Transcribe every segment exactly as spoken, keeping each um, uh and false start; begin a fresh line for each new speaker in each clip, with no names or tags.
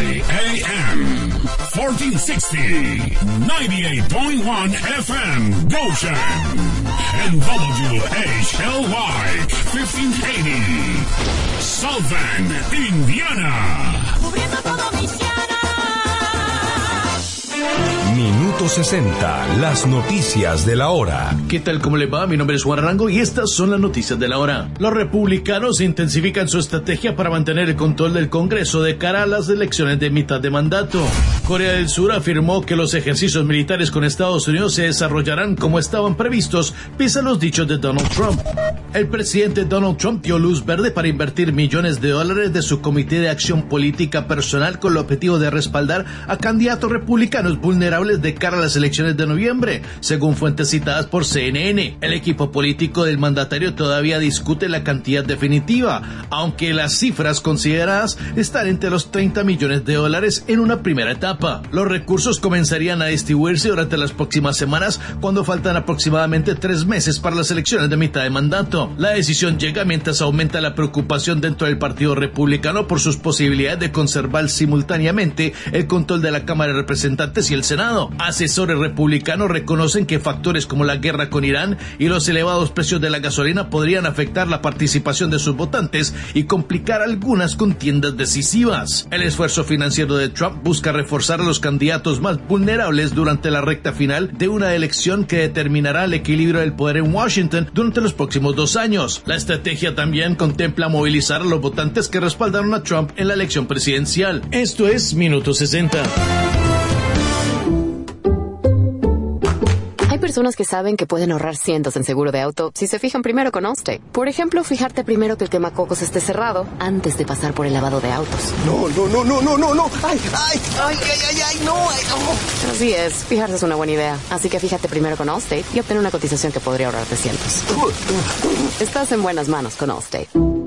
A M, fourteen sixty, ninety-eight point one F M, Goshen, and W H L Y, fifteen eighty, South Bend, Indiana.
Cubriendo todo Michiana.
Minuto sesenta, las noticias de la hora.
¿Qué tal? ¿Cómo le va? Mi nombre es Juan Arango y estas son las noticias de la hora. Los republicanos intensifican su estrategia para mantener el control del Congreso de cara a las elecciones de mitad de mandato. Corea del Sur afirmó que los ejercicios militares con Estados Unidos se desarrollarán como estaban previstos, pese a los dichos de Donald Trump. El presidente Donald Trump dio luz verde para invertir millones de dólares de su Comité de Acción Política Personal con el objetivo de respaldar a candidatos republicanos vulnerables de cara a las elecciones de noviembre, según fuentes citadas por C N N. El equipo político del mandatario todavía discute la cantidad definitiva, aunque las cifras consideradas están entre los treinta millones de dólares en una primera etapa. Los recursos comenzarían a distribuirse durante las próximas semanas, cuando faltan aproximadamente tres meses para las elecciones de mitad de mandato. La decisión llega mientras aumenta la preocupación dentro del Partido Republicano por sus posibilidades de conservar simultáneamente el control de la Cámara de Representantes y el Senado. Asesores republicanos reconocen que factores como la guerra con Irán y los elevados precios de la gasolina podrían afectar la participación de sus votantes y complicar algunas contiendas decisivas. El esfuerzo financiero de Trump busca reforzar a los candidatos más vulnerables durante la recta final de una elección que determinará el equilibrio del poder en Washington durante los próximos dos años. La estrategia también contempla movilizar a los votantes que respaldaron a Trump en la elección presidencial. Esto es Minuto sesenta.
Hay personas que saben que pueden ahorrar cientos en seguro de auto si se fijan primero con Allstate. Por ejemplo, fijarte primero que el quemacocos esté cerrado antes de pasar por el lavado de autos.
No, no, no, no, no, no, no. Ay, ay, ay, ay, ay, ay, no. Ay, no.
Así es, fijarse es una buena idea. Así que fíjate primero con Allstate y obtén una cotización que podría ahorrarte cientos. Estás en buenas manos con Allstate.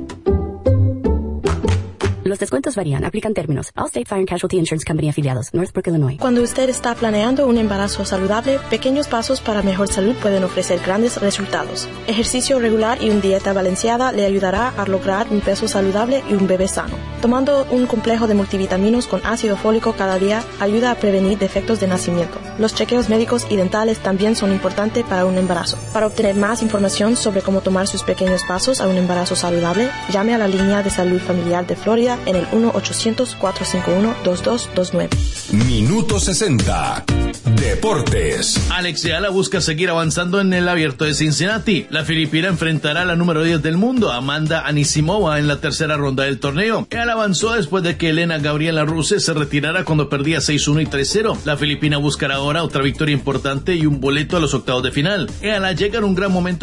Los descuentos varían. Aplican términos. Allstate Fire and Casualty Insurance Company afiliados. Northbrook, Illinois.
Cuando usted está planeando un embarazo saludable, pequeños pasos para mejor salud pueden ofrecer grandes resultados. Ejercicio regular y una dieta balanceada le ayudará a lograr un peso saludable y un bebé sano. Tomando un complejo de multivitaminos con ácido fólico cada día ayuda a prevenir defectos de nacimiento. Los chequeos médicos y dentales también son importantes para un embarazo. Para obtener más información sobre cómo tomar sus pequeños pasos a un embarazo saludable, llame a la línea de salud familiar de Florida en el uno ochocientos, cuatro cinco uno, dos dos dos nueve.
Minuto sesenta. Deportes.
Alex Eala busca seguir avanzando en el Abierto de Cincinnati. La filipina enfrentará a la número diez del mundo, Amanda Anisimova, en la tercera ronda del torneo. Eala avanzó después de que Elena Gabriela Ruse se retirara cuando perdía seis uno y tres cero. La filipina buscará ahora otra victoria importante y un boleto a los octavos de final. Eala llega en un gran momento